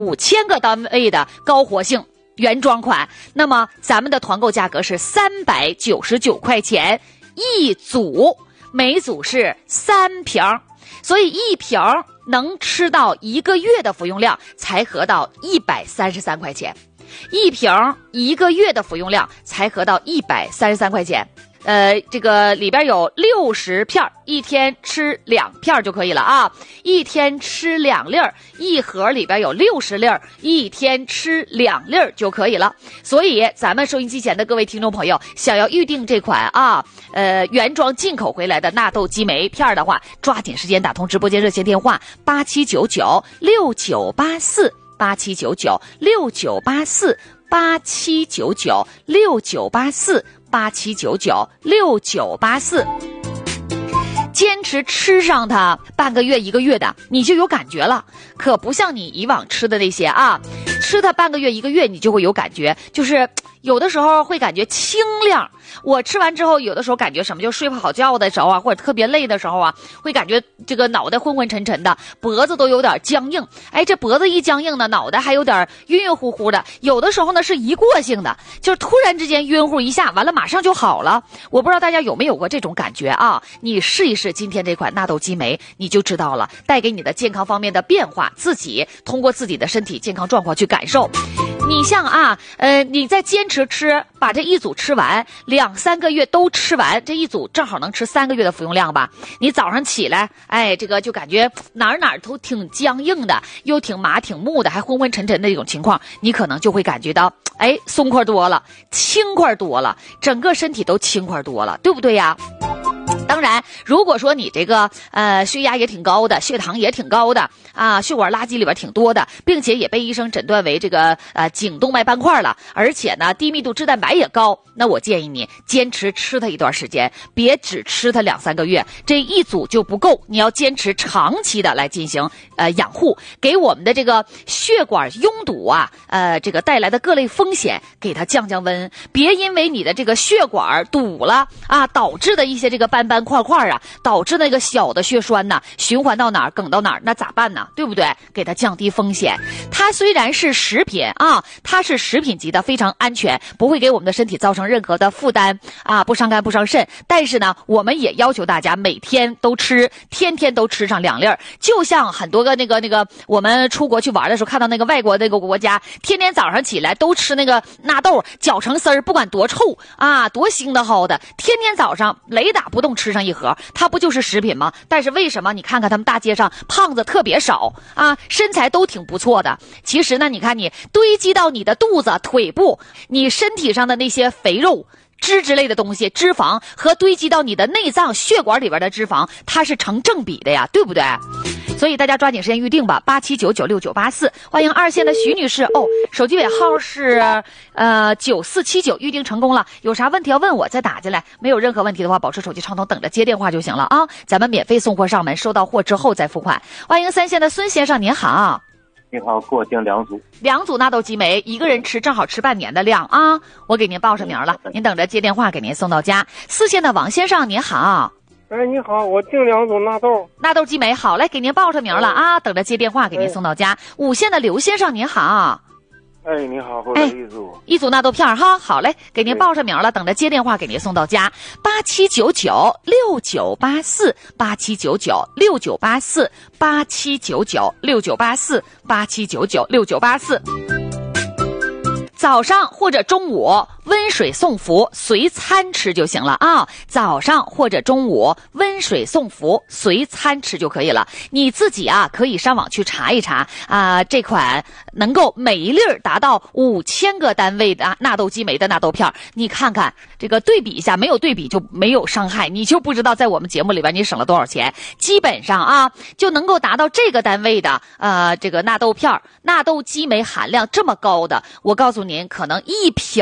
5000个单位的高活性原装款，那么咱们的团购价格是399块钱一组，每组是3瓶，所以一瓶能吃到1个月的服用量，才合到133块钱。一瓶1个月的服用量才合到133块钱。这个里边有60片，一天吃2片就可以了啊！一天吃2粒，一盒里边有60粒，一天吃2粒就可以了。所以咱们收音机前的各位听众朋友，想要预定这款原装进口回来的纳豆激酶片的话，抓紧时间打通直播间热线电话87996984，87996984，87996984，坚持吃上它半个月1个月的，你就有感觉了。可不像你以往吃的那些吃它半个月1个月你就会有感觉，就是有的时候会感觉清亮。我吃完之后有的时候感觉什么，就睡不好觉的时候或者特别累的时候会感觉这个脑袋昏昏沉沉的，脖子都有点僵硬。这脖子一僵硬呢，脑袋还有点晕晕乎乎的。有的时候呢是一过性的，就是突然之间晕乎一下，完了马上就好了。我不知道大家有没有过这种感觉你试一试今天这款纳豆激酶，你就知道了，带给你的健康方面的变化，自己通过自己的身体健康状况去感受。你像你在坚持吃，把这一组吃完2-3个月都吃完，这一组正好能吃3个月的服用量吧。你早上起来这个就感觉哪儿都挺僵硬的，又挺麻挺木的，还昏昏沉沉的一种情况，你可能就会感觉到松快多了，轻快多了，整个身体都轻快多了，对不对呀？当然如果说你这个血压也挺高的，血糖也挺高的血管垃圾里边挺多的，并且也被医生诊断为这个颈动脉斑块了，而且呢低密度脂蛋白也高，那我建议你坚持吃它一段时间，别只吃它2-3个月，这一组就不够，你要坚持长期的来进行养护，给我们的这个血管拥堵这个带来的各类风险给它降降温，别因为你的这个血管堵了导致的一些这个斑斑块块导致那个小的血栓循环到哪儿梗到哪儿，那咋办呢？对不对？给它降低风险。它虽然是食品它是食品级的，非常安全，不会给我们的身体造成任何的负担不伤肝不伤肾。但是呢，我们也要求大家每天都吃，天天都吃上2粒，就像很多个那个我们出国去玩的时候看到那个外国那个国家，天天早上起来都吃那个纳豆搅成丝儿，不管多臭多腥的齁的，天天早上雷打不动吃上一盒，它不就是食品吗？但是为什么你看看他们大街上胖子特别少身材都挺不错的？其实呢，你看你堆积到你的肚子腿部，你身体上的那些肥肉脂之类的东西，脂肪和堆积到你的内脏血管里边的脂肪，它是成正比的呀，对不对？所以大家抓紧时间预定吧，87996984。欢迎2线的徐女士手机尾号是9479，预定成功了。有啥问题要问我再打进来，没有任何问题的话保持手机畅通，等着接电话就行了咱们免费送货上门，收到货之后再付款。欢迎3线的孙先生，您好。 你好，给我订 2组纳豆激酶，一个人吃正好吃半年的量我给您报上名了，您等着接电话给您送到家。4线的王先生您好。 你好，我订2组纳豆激酶，好嘞，给您报上名了等着接电话给您送到家。5线的刘先生您好。 你好，或者一组纳豆片好嘞，给您报上名了，等着接电话给您送到家。87996984，87996984，87996984。早上或者中午温水送服，随餐吃就行了早上或者中午温水送服，随餐吃就可以了。你自己可以上网去查一查这款能够每一粒达到5000个单位的纳豆激酶的纳豆片，你看看这个对比一下，没有对比就没有伤害，你就不知道在我们节目里边你省了多少钱。基本上就能够达到这个单位的这个纳豆片，纳豆激酶含量这么高的，我告诉您可能1瓶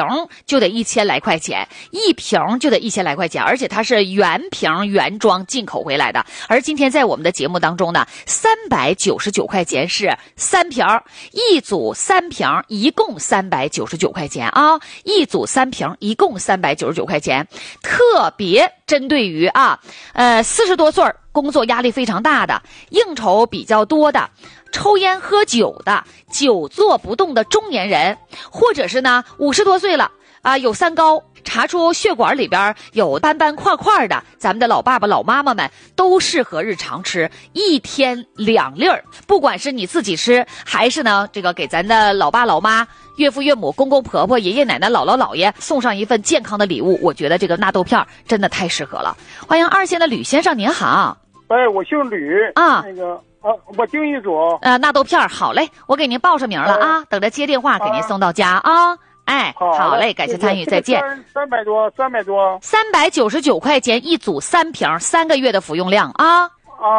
就得1000来块钱，一瓶就得1000来块钱，而且它是原瓶原装进口回来的。而今天在我们的节目当中呢，399块钱是3瓶，一组3瓶，一共399块钱啊，一组3瓶，一共399块钱，特别针对于40多岁工作压力非常大的，应酬比较多的，抽烟喝酒的，久坐不动的中年人，或者是呢50多岁了有三高，查出血管里边有斑斑块块的，咱们的老爸爸老妈妈们都适合日常吃，1天2粒儿。不管是你自己吃，还是呢这个给咱的老爸老妈、岳父岳母、公公婆婆、爷爷奶奶、姥姥姥爷送上一份健康的礼物，我觉得这个纳豆片真的太适合了。欢迎2线的吕先生，您好。 哎，我姓吕啊， 我订一组纳豆片，好嘞，我给您报上名了啊，等着接电话给您送到家啊。哎，好嘞，感谢参与，再见。 300多 ，399块钱一组3瓶，3个月的服用量啊。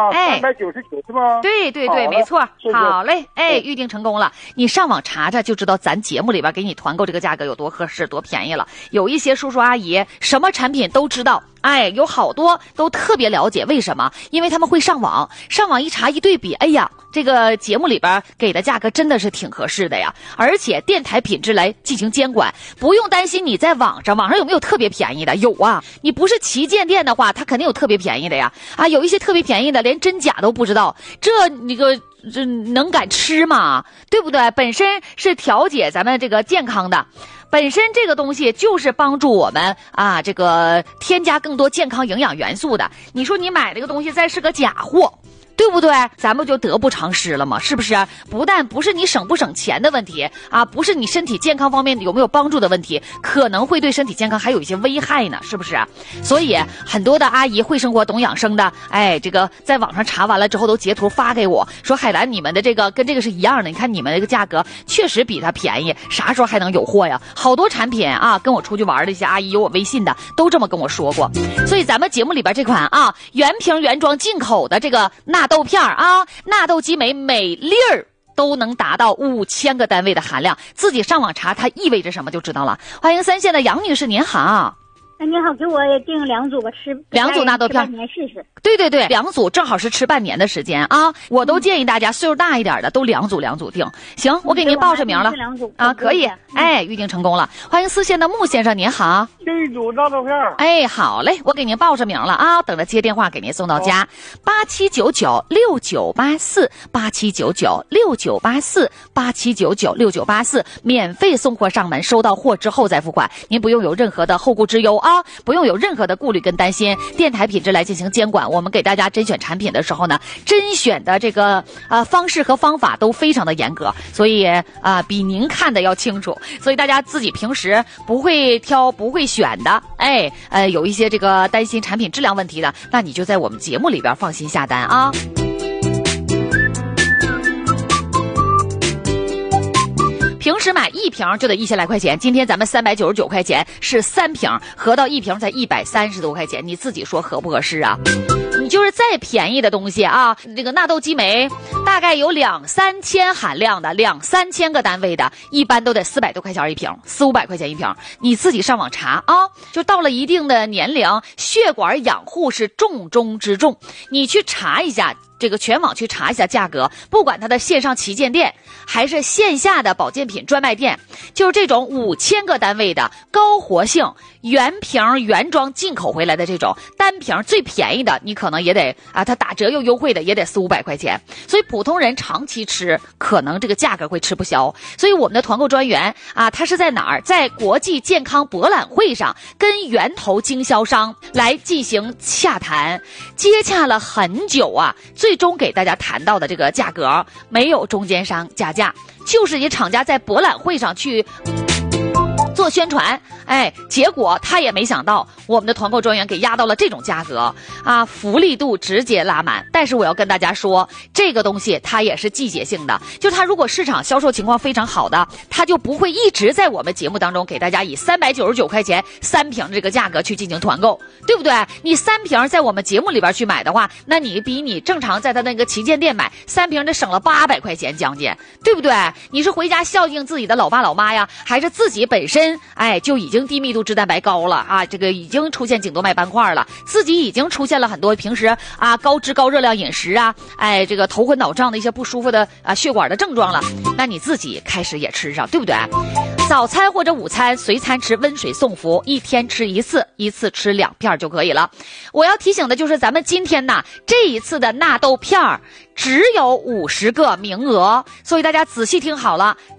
399是吗？ 对，没错。好嘞，预定成功了。你上网查查就知道咱节目里边给你团购这个价格有多合适、多便宜了。有一些叔叔阿姨什么产品都知道，有好多都特别了解。为什么？因为他们会上网一查一对比，哎呀，这个节目里边给的价格真的是挺合适的呀。而且电台品质来进行监管，不用担心你在网上有没有特别便宜的？有啊，你不是旗舰店的话，它肯定有特别便宜的呀。有一些特别便宜的连真假都不知道，这能敢吃吗？对不对？本身是调节咱们这个健康的，本身这个东西就是帮助我们这个添加更多健康营养元素的。你说你买这个东西再是个假货，对不对？咱们就得不偿失了嘛，是不是？不但不是你省不省钱的问题不是你身体健康方面有没有帮助的问题，可能会对身体健康还有一些危害呢，是不是？所以很多的阿姨会生活懂养生的，这个在网上查完了之后都截图发给我，说海兰，你们的这个跟这个是一样的，你看你们这个价格确实比它便宜，啥时候还能有货呀？好多产品跟我出去玩的一些阿姨，有我微信的都这么跟我说过。所以咱们节目里边这款原瓶原装进口的这个纳豆片纳豆激酶每粒儿都能达到5000个单位的含量，自己上网查它意味着什么就知道了。欢迎3线的杨女士，您好。 您好，给我也订2组吧，吃 2组纳豆片， 半年试试。 对，2组正好是吃半年的时间我都建议大家岁数大一点的都2组订。行，我给您报上名了可以，预定成功了。欢迎4线的穆先生，您好。 订一组纳豆片。 好嘞，我给您报上名了等着接电话给您送到家。87996984，87996984，87996984，免费送货上门，收到货之后再付款，您不用有任何的后顾之忧不用有任何的顾虑跟担心。电台品质来进行监管，我们给大家甄选产品的时候呢，甄选的这个方式和方法都非常的严格，所以比您看的要清楚。所以大家自己平时不会挑不会选的，有一些这个担心产品质量问题的，那你就在我们节目里边放心下单平时买1瓶就得1000来块钱，今天咱们399块钱是3瓶，合到1瓶才130多块钱，你自己说合不合适啊？你就是再便宜的东西这个纳豆激酶大概有2-3千含量的，2-3千个单位的，一般都得400多块钱一瓶，400-500块钱一瓶。你自己上网查就到了一定的年龄，血管养护是重中之重，你去查一下。这个全网去查一下价格，不管它的线上旗舰店还是线下的保健品专卖店，就是这种5000个单位的高活性原瓶原装进口回来的这种单瓶最便宜的，你可能也得它打折又优惠的也得400-500块钱。所以普通人长期吃可能这个价格会吃不消。所以我们的团购专员他是在哪儿？在国际健康博览会上跟源头经销商来进行洽谈，接洽了很久最终给大家谈到的这个价格没有中间商加价，就是以厂家在博览会上去做宣传，结果他也没想到我们的团购专员给压到了这种价格福利度直接拉满。但是我要跟大家说，这个东西它也是季节性的，就它如果市场销售情况非常好的，它就不会一直在我们节目当中给大家以399块钱3瓶这个价格去进行团购，对不对？你3瓶在我们节目里边去买的话，那你比你正常在他那个旗舰店买3瓶得省了800块钱将近，对不对？你是回家孝敬自己的老爸老妈呀，还是自己本身就已经经低密度脂蛋白高了啊，这个已经出现颈动脉斑块了，自己已经出现了很多平时啊高脂高热量饮食啊，哎这个头昏脑胀的一些不舒服的啊血管的症状了，那你自己开始也吃上，对不对？早餐或者午餐随餐吃温水送服，一天吃一次，一次吃2片就可以了。我要提醒的就是咱们今天呢这一次的纳豆片只有50个名额，所以大家仔细听好了，